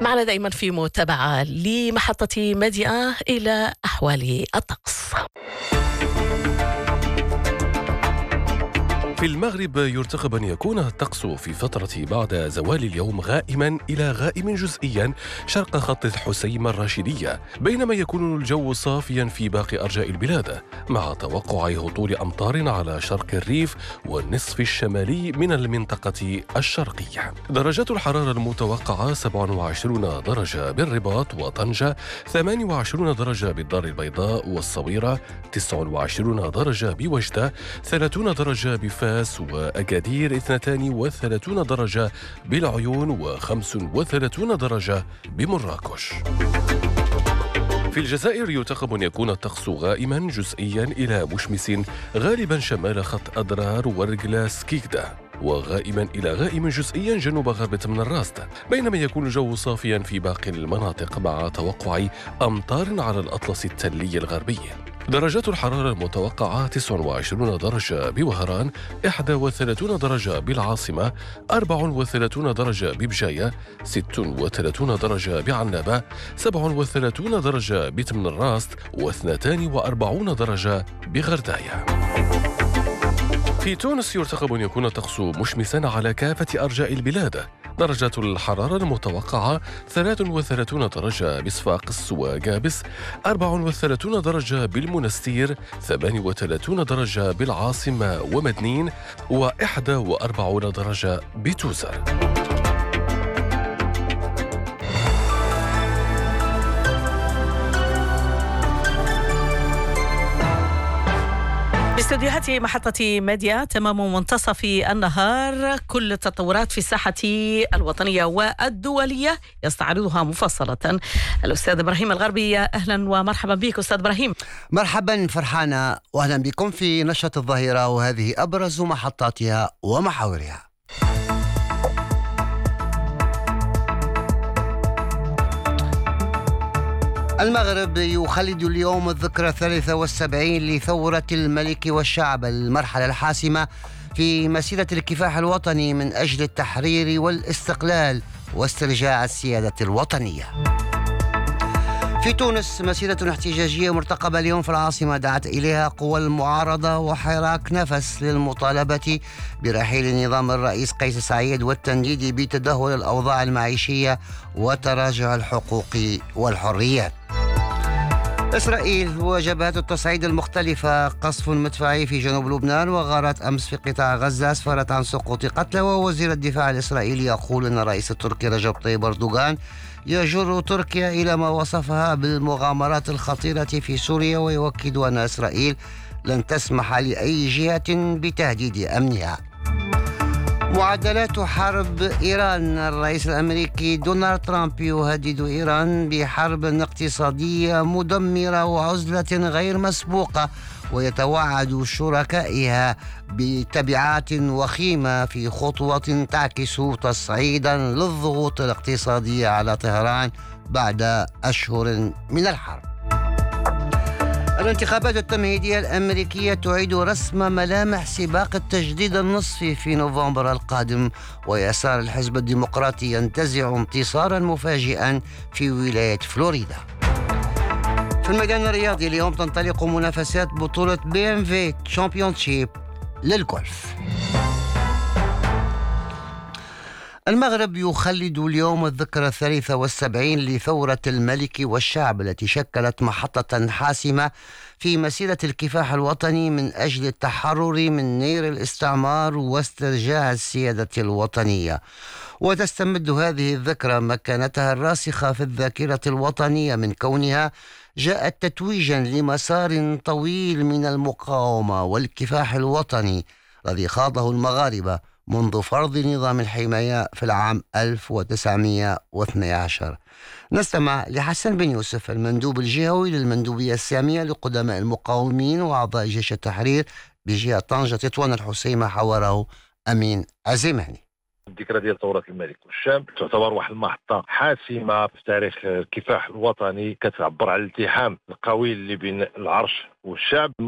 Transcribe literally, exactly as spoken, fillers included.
معنا دائما في متابعة لمحطة ميديا إلى أحوال الطقس. في المغرب يرتقب أن يكون الطقس في فترة بعد زوال اليوم غائما إلى غائم جزئيا شرق خط الحسيمة الراشدية، بينما يكون الجو صافيا في باقي أرجاء البلاد، مع توقع هطول أمطار على شرق الريف والنصف الشمالي من المنطقة الشرقية. درجات الحرارة المتوقعة سبعة وعشرين درجة بالرباط وطنجة، ثمانية وعشرين درجة بالدار البيضاء والصويرة، تسعة وعشرين درجة بوجدة، ثلاثين درجة بفاس وأكادير، اثنتين وثلاثين درجة بالعيون، وخمس وثلاثين درجة بمراكش. في الجزائر يرتقب أن يكون الطقس غائما جزئيا إلى مشمس غالبا شمال خط أضرار ورجل سكيكدا، وغائما إلى غائم جزئيا جنوب غرب تمن الراست، بينما يكون الجو صافيا في باقي المناطق مع توقع أمطار على الأطلس التلي الغربي. درجات الحرارة المتوقعة تسعة وعشرين درجة بوهران، إحدى وثلاثين درجة بالعاصمة، أربعة وثلاثين درجة ببجاية، ستة وثلاثين درجة بعنابة، سبعة وثلاثين درجة بتمن الراست، واثنتان وأربعين درجة بغرداية. في تونس يرتقب أن يكون الطقس مشمسا على كافة أرجاء البلاد. درجات الحرارة المتوقعة ثلاثة وثلاثين درجة بصفاقس وجابس، أربعة وثلاثين درجة بالمنستير، ثمانية وثلاثين درجة بالعاصمة ومدنين، وإحدى وأربعين درجة بتوزر. باستديوهات محطة ميديا تمام منتصف النهار كل التطورات في الساحة الوطنية والدولية يستعرضها مفصلة الأستاذ إبراهيم الغربي. أهلا ومرحبا بك أستاذ إبراهيم. مرحبا فرحانة، وأهلا بكم في نشرة الظهيرة، وهذه أبرز محطاتها ومحاورها. المغرب يخلد اليوم الذكرى الثالثة والسبعين لثورة الملك والشعب، المرحلة الحاسمة في مسيرة الكفاح الوطني من أجل التحرير والاستقلال واسترجاع السيادة الوطنية. في تونس مسيرة احتجاجية مرتقبة اليوم في العاصمة دعت إليها قوى المعارضة وحراك نفس للمطالبة برحيل نظام الرئيس قيس سعيد والتنديد بتدهور الأوضاع المعيشية وتراجع الحقوق والحريات. إسرائيل وجبهات التصعيد المختلفة، قصف مدفعي في جنوب لبنان وغارات أمس في قطاع غزة أسفرت عن سقوط قتلى، ووزير الدفاع الإسرائيلي يقول أن الرئيس التركي رجب طيب أردوغان يجر تركيا إلى ما وصفها بالمغامرات الخطيرة في سوريا، ويؤكد أن إسرائيل لن تسمح لأي جهة بتهديد أمنها. معدلات حرب إيران، الرئيس الأمريكي دونالد ترامب يهدد إيران بحرب اقتصادية مدمرة وعزلة غير مسبوقة، ويتوعد شركائها بتبعات وخيمة في خطوة تعكس تصعيدا للضغوط الاقتصادية على طهران بعد أشهر من الحرب. الانتخابات التمهيدية الأمريكية تعيد رسم ملامح سباق التجديد النصفي في نوفمبر القادم، ويسار الحزب الديمقراطي ينتزع انتصارا مفاجئا في ولاية فلوريدا. في الميدان الرياضي اليوم تنطلق منافسات بطولة بي ام في تشامبيونشيب للجولف. المغرب يخلد اليوم الذكرى الثالثة والسبعين لثورة الملك والشعب التي شكلت محطة حاسمة في مسيرة الكفاح الوطني من أجل التحرر من نير الاستعمار واسترجاع السيادة الوطنية. وتستمد هذه الذكرى مكانتها الراسخة في الذاكرة الوطنية من كونها جاءت تتويجا لمسار طويل من المقاومة والكفاح الوطني الذي خاضه المغاربة منذ فرض نظام الحماية في العام ألف وتسعمائة واثني عشر. نستمع لحسن بن يوسف المندوب الجهوي للمندوبية السامية لقدماء المقاومين وأعضاء جيش التحرير بجهة طنجة تطوان الحسيمة، حوره أمين عزيماني. الذكرى ديال ثورة الملك والشعب تعتبر واحد المحطة حاسمة في تاريخ الكفاح الوطني، كتعبر على الالتحام القوي اللي بين العرش والشعب.